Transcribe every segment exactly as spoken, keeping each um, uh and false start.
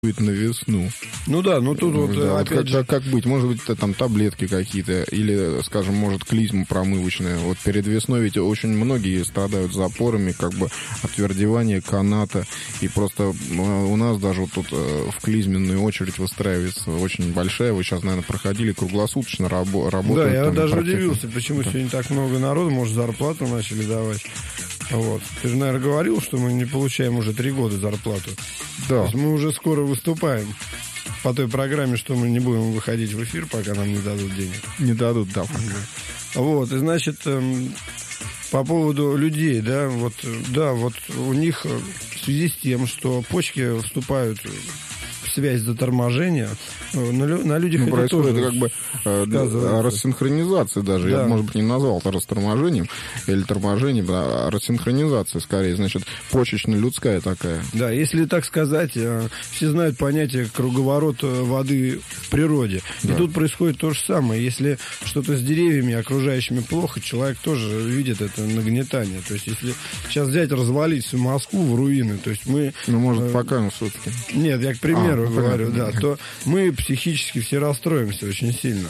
на весну. Ну да, ну тут вот, да, опять вот как, же... как, как быть? Может быть, это там таблетки какие-то, или, скажем, может, клизма промывочная. Вот перед весной ведь очень многие страдают запорами, как бы отвердевание каната. И просто у нас даже вот тут в клизменную очередь выстраивается очень большая. Вы сейчас, наверное, проходили круглосуточно рабо- работают. Да, я там, даже практически... удивился, почему да. сегодня так много народу, может, зарплату начали давать. Вот. Ты же, наверное, говорил, что мы не получаем уже три года зарплату. Да. То есть мы уже скоро выступаем по той программе, что мы не будем выходить в эфир, пока нам не дадут денег. Не дадут, да. Вот, и значит, эм, по поводу людей, да, вот, да, вот у них в связи с тем, что почки вступают в связь заторможения, на, на людях ну, это происходит тоже как бы э, рассинхронизация даже. Да. Я, может быть, не назвал это расторможением или торможением, а рассинхронизация скорее. Значит, почечно-людская такая. Да, если так сказать, все знают понятие круговорот воды в природе. Да. И тут происходит то же самое. Если что-то с деревьями окружающими плохо, человек тоже видит это нагнетание. То есть, если сейчас взять, развалить всю Москву в руины, то есть мы... Ну, может, э... пока, ну, все-таки. Нет, я к примеру а, говорю, понятно. да, то мы психически все расстроимся очень сильно.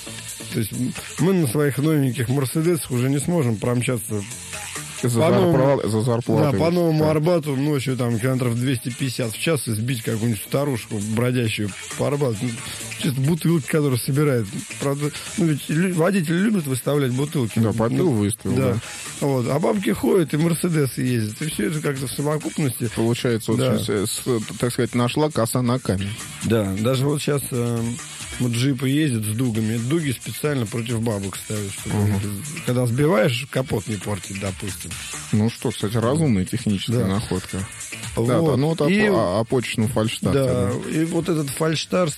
То есть мы на своих новеньких Мерседесах уже не сможем промчаться за, по новому, за зарплату. Да, по новому да. Арбату ночью там километров двести пятьдесят в час и сбить какую-нибудь старушку бродящую по Арбату. Ну, чисто бутылки, которые собирают. Правда, ну ведь водители любят выставлять бутылки. Да, попил, ну, выставил. Да. Да. Вот. А бабки ходят и Мерседесы ездят. И все это как-то в совокупности. Получается, да. вот сейчас, так сказать, нашла коса на камень. Да, даже вот сейчас... Вот джипы ездят с дугами. Дуги специально против бабок ставят, чтобы угу. когда сбиваешь, капот не портить, допустим. Ну что, кстати, разумная техническая да. находка. Вот. Да, да, ну вот и, о, о почечном фальшстарте. Да, да, и вот этот фальшстарт,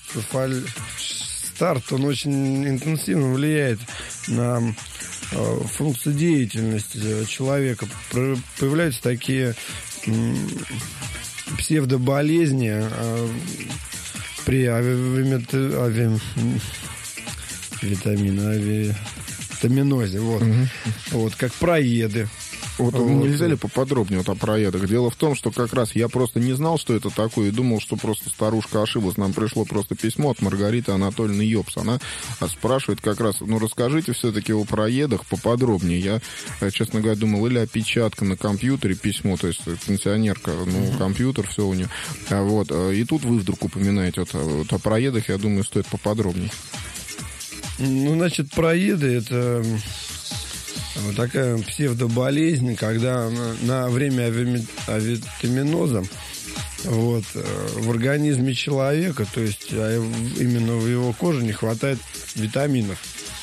фальшстарт, он очень интенсивно влияет на э, функцию деятельности человека. Появляются такие э, псевдоболезни, э, при авиамет... ави... витамина, авитаминозе, вот. Угу. Вот, как проеды. Вот, вот нельзя ли поподробнее вот о проедах? Дело в том, что как раз я просто не знал, что это такое, и думал, что просто старушка ошиблась. Нам пришло просто письмо от Маргариты Анатольевны Йопс. Она спрашивает как раз, ну, расскажите все-таки о проедах поподробнее. Я, честно говоря, думал, или опечатка на компьютере, письмо, то есть пенсионерка, ну, mm-hmm. компьютер, все у нее. Вот, и тут вы вдруг упоминаете вот, вот о проедах, я думаю, стоит поподробнее. Ну, значит, проеды — это... Вот такая псевдоболезнь, когда на, на время авитаминоза вот, в организме человека, то есть именно в его коже не хватает витаминов.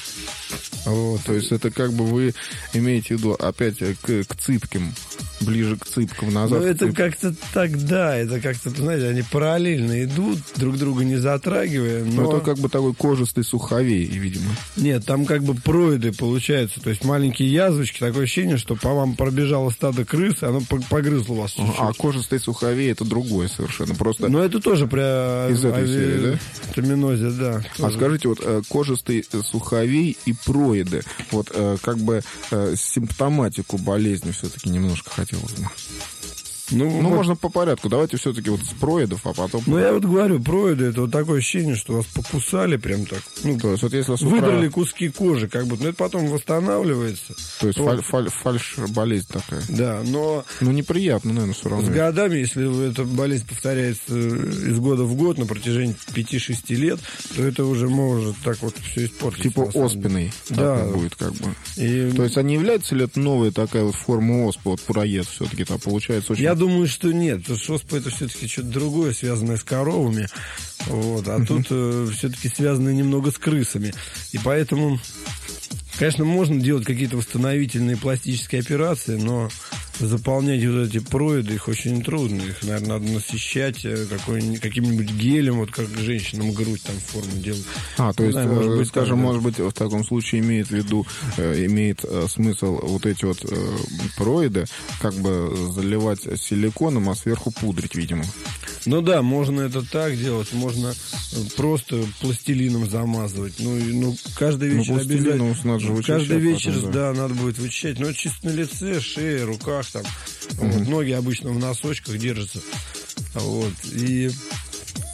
Вот, то есть это как бы вы имеете в виду опять к, к цыпким, ближе к цыпкам, назад. Ну, это как-то так, да, это как-то, знаете, они параллельно идут, друг друга не затрагивая. Но... но это как бы такой кожистый суховей, видимо. Нет, там как бы проиды получаются, то есть маленькие язвочки, такое ощущение, что по вам пробежало стадо крыс, оно погрызло вас чуть-чуть. А кожистый суховей — это другое совершенно, просто... Но это тоже при из этой серии, авитаминозе, да? А скажите, вот кожистый суховей и проиды, вот как бы симптоматику болезни все-таки немножко хотелось бы. Ну, ну вот, можно по порядку. Давайте все-таки вот с проидов, а потом... Ну, я вот говорю, проиды — это вот такое ощущение, что вас покусали прям так. Ну, то есть, вот если утра... выдрали куски кожи, как будто. Но это потом восстанавливается. То есть, вот. фаль, фаль, фальш-болезнь такая. Да, но... Ну, неприятно, наверное, все равно. С годами, если эта болезнь повторяется из года в год на протяжении пяти-шести лет, то это уже может так вот все испортить. Типа оспиной. Да. Будет как бы. И... То есть, а не является ли это новая такая вот форма оспы, вот проед все-таки там получается очень... Я думаю, что нет, потому что оспа — это все-таки что-то другое, связанное с коровами, вот, а uh-huh. тут э, все-таки связанное немного с крысами, и поэтому, конечно, можно делать какие-то восстановительные пластические операции, но заполнять вот эти проиды, их очень трудно, их, наверное, надо насыщать каким-нибудь гелем, вот как женщинам грудь там форму делают. А, то есть, знаю, может быть, скажем, так, да. может быть, в таком случае имеет в виду, э, имеет э, смысл вот эти вот э, проиды как бы заливать силиконом, а сверху пудрить, видимо. Ну да, можно это так делать, можно просто пластилином замазывать. Ну, ну каждый вечер ну, обязательно. Надо же каждый вечер, потом, да. да, надо будет вычищать. Но чисто на лице, шее, руках там. Uh-huh. Вот, ноги обычно в носочках держатся. Вот. И